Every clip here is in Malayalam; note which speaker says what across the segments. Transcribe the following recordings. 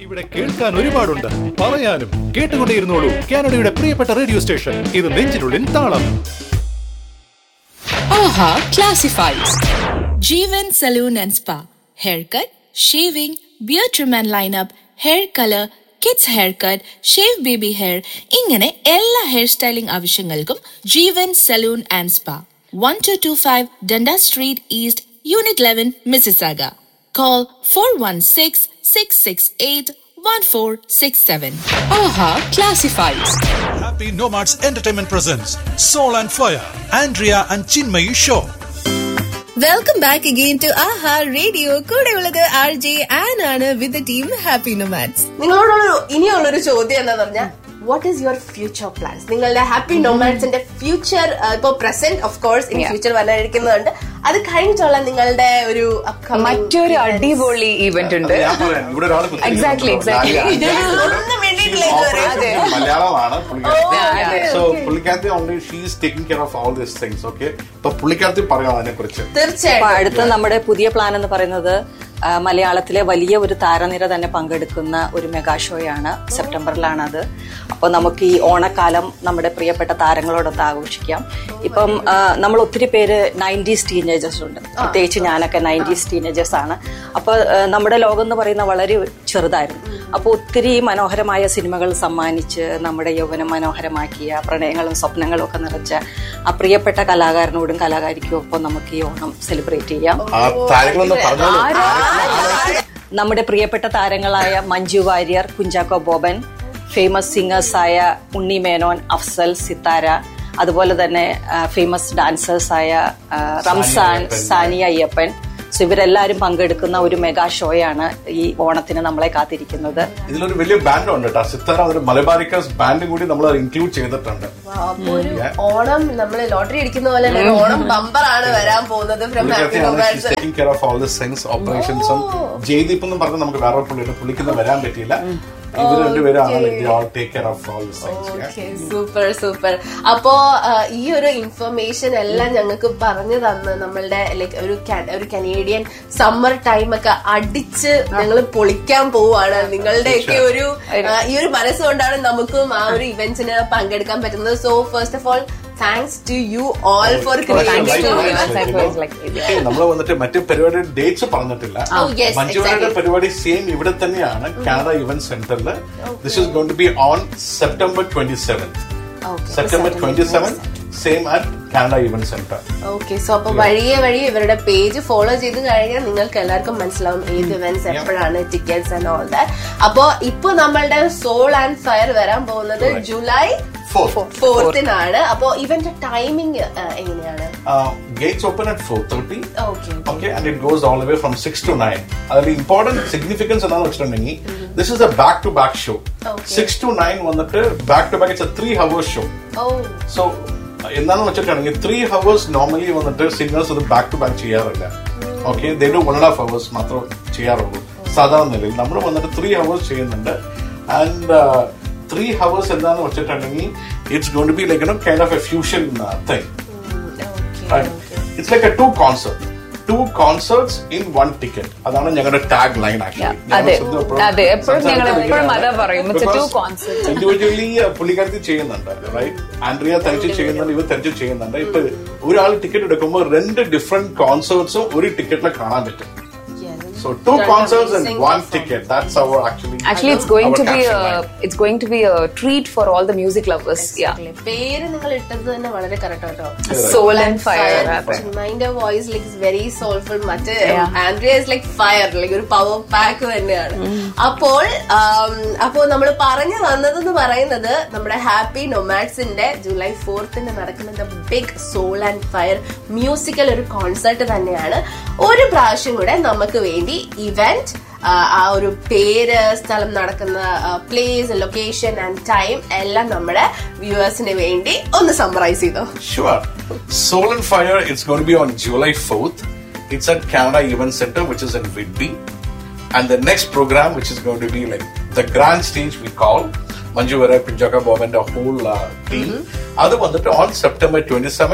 Speaker 1: ഇവിടെ കേൾക്കാൻ ഒരുപാടുണ്ട്, പറയാനും കേട്ടുകൊണ്ടേയിരുന്നോളൂ. കാനഡയുടെ പ്രിയപ്പെട്ട റേഡിയോ സ്റ്റേഷൻ. ഇത് നെഞ്ചിനുള്ളിൽ താളം.
Speaker 2: ആഹാ Classifieds. Jeevan salon and spa, hair cut, shaving, beard trim and lineup, hair colour, kids hair cut, shave baby hair, ഇങ്ങനെ എല്ലാ ഹെയർ സ്റ്റൈലിംഗ് ആവശ്യങ്ങൾക്കും ജീവൻ salon and spa, 1225 Dundas Street East, Unit 11, Mississauga. Call 416-668-1467. Aha Classifieds.
Speaker 3: Happy Nomads Entertainment presents Soul and Fire, Andrea and Chinmayi Show.
Speaker 2: Welcome back again to Aha Radio. കൂടെ ഉള്ളത് RJ Ann ആണ് with the team Happy Nomads.
Speaker 4: നിങ്ങളോടുള്ള ഇനിയുള്ളൊരു ചോദ്യം എന്താന്ന് പറഞ്ഞാൽ, what is your future plans? നിങ്ങളുടെ ഹാപ്പി നോമാഡ്സിന്റെ ഫ്യൂച്ചർ, ഇപ്പൊ പ്രസന്റ് ഓഫ് കോഴ്സ്, ഇനി ഫ്യൂച്ചർ വരാനിരിക്കുന്നുണ്ട്. അത് കഴിഞ്ഞിട്ടുള്ള നിങ്ങളുടെ ഒരു
Speaker 5: മറ്റൊരു അടിപൊളി ഇവന്റ് ഉണ്ട്. എക്സാക്ട്ലി
Speaker 6: മലയാളമാണ് പുള്ളിക്കാരത്തി. Only she is taking care of all these things. Okay, അപ്പൊ പുള്ളിക്കാരത്തി പറയാം അതിനെ കുറിച്ച്.
Speaker 4: തീർച്ചയായും.
Speaker 5: അടുത്ത നമ്മുടെ പുതിയ പ്ലാൻ എന്ന് പറയുന്നത് മലയാളത്തിലെ വലിയ ഒരു താരനിര തന്നെ പങ്കെടുക്കുന്ന ഒരു മെഗാ ഷോയാണ്. സെപ്റ്റംബറിലാണത്. അപ്പോൾ നമുക്ക് ഈ ഓണക്കാലം നമ്മുടെ പ്രിയപ്പെട്ട താരങ്ങളോടൊത്ത് ആഘോഷിക്കാം. ഇപ്പം നമ്മൾ ഒത്തിരി പേര് 90s ടീനേജേഴ്സ് ഉണ്ട്, പ്രത്യേകിച്ച് ഞാനൊക്കെ 90s ടീനേജേഴ്സ് ആണ്. അപ്പോൾ നമ്മുടെ ലോകം എന്ന് പറയുന്ന വളരെ ചെറുതായിരുന്നു. അപ്പോൾ ഒത്തിരി മനോഹരമായ സിനിമകൾ സമ്മാനിച്ച് നമ്മുടെ യൗവനം മനോഹരമാക്കിയ, പ്രണയങ്ങളും സ്വപ്നങ്ങളും ഒക്കെ നിറച്ച ആ പ്രിയപ്പെട്ട കലാകാരനോടും കലാകാരിക്കും ഒപ്പം നമുക്ക് ഈ ഓണം സെലിബ്രേറ്റ് ചെയ്യാം. നമ്മുടെ പ്രിയപ്പെട്ട താരങ്ങളായ മഞ്ജു വാര്യർ, കുഞ്ചാക്കോ ബോബൻ, ഫേമസ് സിംഗേഴ്സായ ഉണ്ണി മേനോൻ, അഫ്സൽ, സിത്താര, അതുപോലെ തന്നെ ഫേമസ് ഡാൻസേഴ്സായ റംസാൻ, സാനിയ അയ്യപ്പൻ. സോ ഇവരെല്ലാരും പങ്കെടുക്കുന്ന ഒരു മെഗാ ഷോയാണ് ഈ ഓണത്തിന് നമ്മളെ കാത്തിരിക്കുന്നത്.
Speaker 6: ഇതിലൊരു വലിയ ബാൻഡ് ഉണ്ട് കേട്ടോ, സിത്താര, ഒരു മലബാരിക്കേഴ്സ് ബാൻഡും കൂടി നമ്മൾ ഇൻക്ലൂഡ് ചെയ്തിട്ടുണ്ട്.
Speaker 4: ഓണം നമ്മള് ലോട്ടറി അടിക്കുന്ന പോലെ ഓണം ബമ്പർ ആണ് വരാൻ പോകുന്നത്.
Speaker 6: Taking care of all the things, ഓപ്പറേഷൻസും. Jaideep എന്നും പറഞ്ഞ് നമുക്ക് വേറെ പുള്ളിയുടെ പുള്ളിക്കൊന്നും വരാൻ പറ്റിയില്ല. ഇവർ രണ്ടുപേരാണ് take care of all the things.
Speaker 4: Super super. അപ്പോ ഈ ഒരു ഇൻഫർമേഷൻ എല്ലാം ഞങ്ങൾക്ക് പറഞ്ഞു തന്ന് നമ്മളുടെ ലൈക്ക് ഒരു കനേഡിയൻ സമ്മർ ടൈം ഒക്കെ അടിച്ച് ഞങ്ങൾ പൊളിക്കാൻ പോവാണ്. നിങ്ങളുടെയൊക്കെ ഒരു ഈ ഒരു മനസ്സുകൊണ്ടാണ് നമുക്കും ആ ഒരു ഇവന്റ്സിന് പങ്കെടുക്കാൻ പറ്റുന്നത്. So first of all thanks to you all for coming.
Speaker 6: നമ്മള് വന്നിട്ട് മറ്റു പരിപാടിയുടെ ഡേറ്റ്സ് പറഞ്ഞിട്ടില്ല. മഞ്ജുവാരുടെ പരിപാടി സെയിം ഇവിടെ തന്നെയാണ്, കാനഡ ഇവന്റ് സെന്ററിൽ. This is going to B on September 27th. September 27th, same at Canada event centre.
Speaker 4: Okay, so അപ്പൊ വഴിയെ ഇവരുടെ പേജ് ഫോളോ ചെയ്ത് കഴിഞ്ഞാൽ നിങ്ങൾക്ക് എല്ലാവർക്കും മനസ്സിലാവും ഏത് ഇവന്റ്സ് എപ്പോഴാണ്, ടിക്കറ്റ്സ് ആൻഡ് ഓൾ ദാറ്റ്. അപ്പൊ ഇപ്പൊ നമ്മളുടെ സോൾ ആൻഡ് ഫയർ വരാൻ പോകുന്നത് July 4th-നാണ്. അപ്പൊ ഇവന്റ് ടൈമിംഗ് എങ്ങനെയാണ്?
Speaker 6: Gates open at 4:30. Okay, and it goes all the way from 6 to 9. അതിൽ ഇമ്പോർട്ടന്റ് സിഗ്നിഫിക്കൻസ് എന്താണെന്ന് വെച്ചിട്ടുണ്ടെങ്കിൽ, this is a back to back show. 6 to 9 വന്നിട്ട് back to back, it's a 3 hours show. So എന്താണെന്ന് വെച്ചിട്ടുണ്ടെങ്കിൽ 3 hours നോർമലി വന്നിട്ട് സിംഗേഴ്സ് അത് ബാക്ക് ടു ബാക്ക് ചെയ്യാറില്ല. ഓക്കെ, ദേ ഡു 1.5 hours മാത്രം ചെയ്യാറുള്ളൂ സാധാരണ നിലയിൽ. നമ്മൾ വന്നിട്ട് 3 hours ചെയ്യുന്നുണ്ട്. ആൻഡ് 3 hours എന്താണെന്ന് വെച്ചിട്ടുണ്ടെങ്കിൽ it's going to be like kind of A fusion thing. It's like A 2 concerts in 1 ticket. അതാണ് ഞങ്ങളുടെ ടാഗ് ലൈൻ. ഇൻഡിവിജ്വലി പുള്ളിക്കാരത്തി ചെയ്യുന്നുണ്ട്, റൈറ്റ്? ആൻഡ്രിയ തനിച്ച് ചെയ്യുന്നുണ്ട്, ഇവർ തനിച്ച് ചെയ്യുന്നുണ്ട്. ഇപ്പൊ ഒരാൾ ടിക്കറ്റ് എടുക്കുമ്പോൾ 2 ഡിഫറെന്റ് കോൺസേർട്സും ഒരു ടിക്കറ്റിൽ കാണാൻ പറ്റും. So 2 concerts and 1 ticket. That's our actually
Speaker 5: it's going to be a treat for all the music lovers.
Speaker 4: Exactly. പേര് നിങ്ങൾ ഇട്ടത് തന്നെ വളരെ കറക്റ്റ് ആട്ടോ.
Speaker 5: Soul and Fire.
Speaker 4: Mine voice like is very soulful. മറ്റേ Andrea is like fire, like ഒരു പവർ പാക്ക് തന്നെയാണ്. അപ്പോൾ നമ്മൾ പറഞ്ഞു വന്നതെന്ന് പറയുന്നത് നമ്മുടെ ഹാപ്പി നൊമാഡ്സിന്റെ July 4th നടക്കുന്ന big soul and fire musical ഒരു കോൺസെർട്ട് തന്നെയാണ്. ഒരു പ്രാവശ്യം കൂടെ നമുക്ക് വേണ്ടി ഇവന്റ്, ആ ഒരു പേര്, സ്ഥലം, നടക്കുന്ന പ്ലേസ്, ലൊക്കേഷൻ ആൻഡ് ടൈം എല്ലാം നമ്മുടെ വ്യൂവേഴ്സിന് വേണ്ടി ഒന്ന് സമ്മറൈസ് ചെയ്തോ.
Speaker 6: Sure. Soul and Fire, it's going to be on July 4th. It's at Canada Event Center, which is in Whitby. And the next program, which is going to be like the grand stage we call, Manju Varai, Pinjaka Bob and the whole team. Adu vandu on September 27th,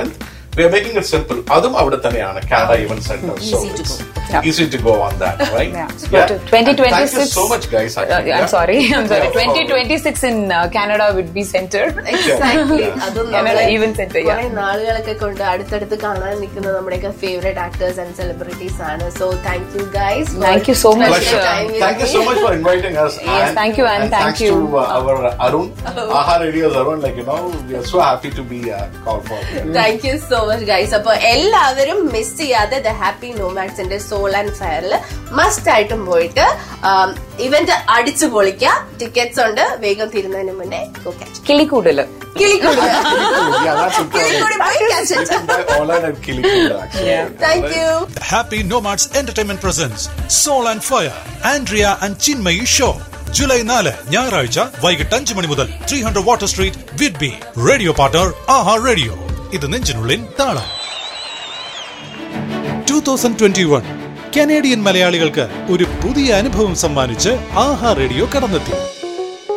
Speaker 6: We are making it simple. Adum avada thaneyana Canada Event Center.
Speaker 4: Easy to go.
Speaker 6: Easy to go on that, right?
Speaker 7: But 2026.
Speaker 6: Thank you so much, guys. Actually,
Speaker 7: I'm sorry.
Speaker 6: Yeah,
Speaker 7: 2026 in Canada would be centered.
Speaker 4: Exactly.
Speaker 7: Canada Event Center.
Speaker 4: കുറെ നാളുകളൊക്കെ കൊണ്ട് അടുത്തടുത്ത് കാണാൻ നിൽക്കുന്ന നമ്മുടെയൊക്കെ ഫേവറേറ്റ് ആക്ടേഴ്സ് ആൻഡ് സെലിബ്രിറ്റീസ് ആണ്. So thank you guys.
Speaker 7: Thank you so much.
Speaker 6: Thank you so much for inviting us.
Speaker 7: Yes, thank you, and thank you
Speaker 6: to our Arun, Aha Radio's Arun. Like, you know, we are so happy to be called for.
Speaker 4: Thank you so much guys. അപ്പൊ എല്ലാവരും മിസ് ചെയ്യാതെ the happy നോമാഡ്സിന്റെ soul and ഫയറിൽ must ആയിട്ടും പോയിട്ട് ഇവന്റ് അടിച്ചു പൊളിക്കുക. ടിക്കറ്റ്സ് ഉണ്ട്, വേഗം തീരുന്നതിന് മുന്നേ
Speaker 7: കിളിക്കൂടല്.
Speaker 6: Yeah, that's important. Online and Kilikuda, actually.
Speaker 4: Thank you.
Speaker 3: The Happy Nomads Entertainment presents Soul and Fire, Andrea and Chinmayi Show. July 4 ഞായറാഴ്ച വൈകിട്ട് 5 മണി മുതൽ 300 water street Whidbey. Radio partner ആഹാ റേഡിയോ. ഇത് നെഞ്ചിനുള്ളിൻ താളം. 2021 കനേഡിയൻ മലയാളികൾക്ക് ഒരു പുതിയ അനുഭവം സമ്മാനിച്ച് ആഹാ റേഡിയോ കടന്നെത്തി.